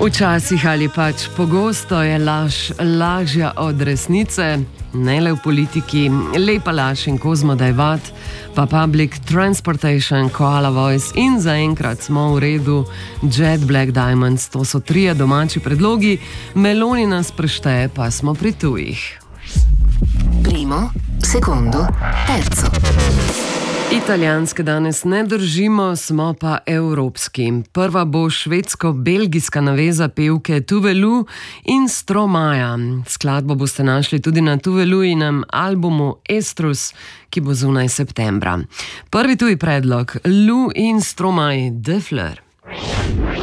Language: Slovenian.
Včasih ali pač pogosto je laž lažja od resnice, ne le v politiki, Lepa laž in Kozmo Dajvat, pa Public Transportation, Koala Voice in zaenkrat smo v redu Jet Black Diamonds, to so trije domači predlogi, Meloni nas prešteje, pa smo pri tujih. Primo, secondo, terzo. Italijanske danes ne držimo, smo pa evropski. Prva bo švedsko-belgijska naveza pevke Tove-Lo in Stromaja. Skladbo boste našli tudi na Tove-Lo-inem albumu Estrus, ki bo zunaj septembra. Prvi tuji predlog, Lo in Stromaj, De Fleur.